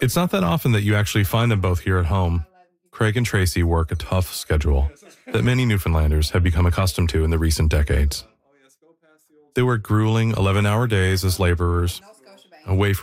It's not that often that you actually find them both here at home. Craig and Tracy work a tough schedule that many Newfoundlanders have become accustomed to in the recent decades. They work grueling 11-hour days as laborers, away